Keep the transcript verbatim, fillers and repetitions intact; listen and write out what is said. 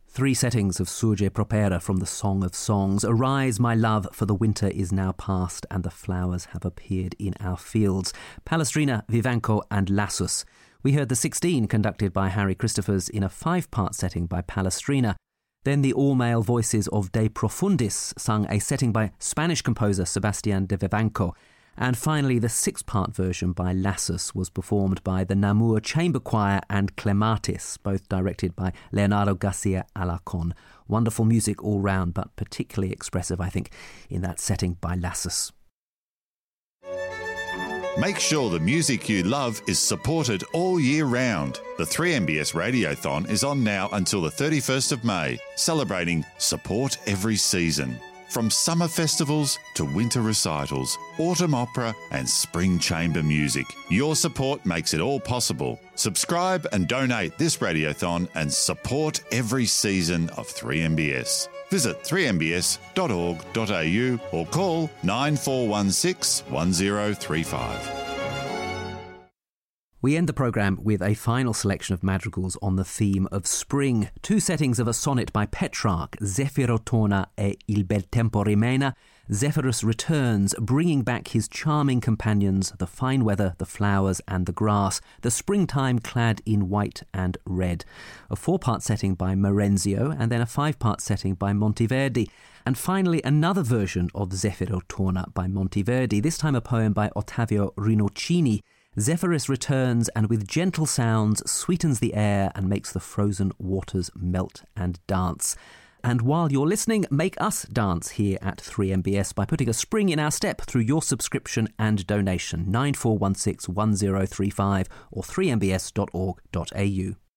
Three settings of Surge Propera from the Song of Songs. Arise, my love, for the winter is now past and the flowers have appeared in our fields. Palestrina, Vivanco and Lassus. We heard the sixteen conducted by Harry Christophers in a five-part setting by Palestrina. Then the all-male voices of De Profundis sung a setting by Spanish composer Sebastián de Vivanco. And finally, the six-part version by Lassus was performed by the Namur Chamber Choir and Clematis, both directed by Leonardo Garcia Alarcón. Wonderful music all round, but particularly expressive, I think, in that setting by Lassus. Make sure the music you love is supported all year round. The three M B S Radiothon is on now until the thirty-first of May, celebrating Support Every Season. From summer festivals to winter recitals, autumn opera and spring chamber music, your support makes it all possible. Subscribe and donate this radiothon and support every season of three M B S. Visit three m b s dot org dot a u or call nine four one six, one zero three five. We end the programme with a final selection of madrigals on the theme of spring. Two settings of a sonnet by Petrarch, Zefiro torna e il bel tempo rimena. Zephyrus returns, bringing back his charming companions, the fine weather, the flowers and the grass, the springtime clad in white and red. A four-part setting by Marenzio and then a five-part setting by Monteverdi. And finally, another version of Zefiro torna by Monteverdi, this time a poem by Ottavio Rinuccini. Zephyrus returns and with gentle sounds sweetens the air and makes the frozen waters melt and dance. And while you're listening, make us dance here at three M B S by putting a spring in our step through your subscription and donation. nine four one six, one zero three five or three m b s dot org dot a u.